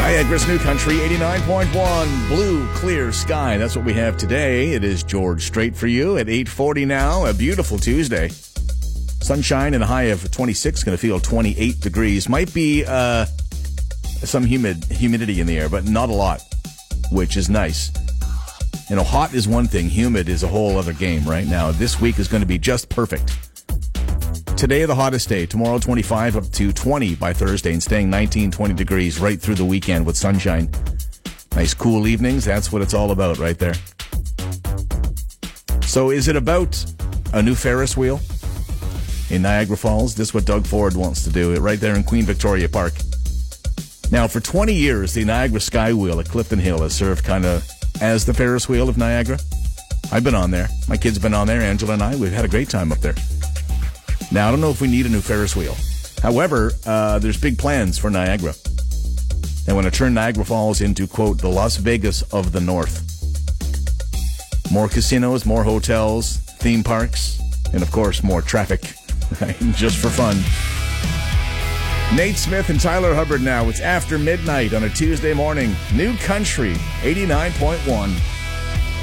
Niagara's New Country, 89.1, blue, clear sky. That's what we have today. It is George Strait for you at 8:40 now, a beautiful Tuesday. Sunshine and a high of 26, going to feel 28 degrees. Might be some humidity in the air, but not a lot, which is nice. You know, hot is one thing, humid is a whole other game right now. This week is going to be just perfect. Today, the hottest day. Tomorrow, 25 up to 20 by Thursday and staying 19, 20 degrees right through the weekend with sunshine. Nice cool evenings. That's what it's all about right there. So is it about a new Ferris wheel in Niagara Falls? This is what Doug Ford wants to do, right there in Queen Victoria Park. Now, for 20 years, the Niagara Sky Wheel at Clifton Hill has served kind of as the Ferris wheel of Niagara. I've been on there. My kids have been on there. Angela and I, we've had a great time up there. Now, I don't know if we need a new Ferris wheel. However, there's big plans for Niagara. They want to turn Niagara Falls into, quote, the Las Vegas of the North. More casinos, more hotels, theme parks, and, of course, more traffic, just for fun. Nate Smith and Tyler Hubbard now. It's after midnight on a Tuesday morning. New Country, 89.1.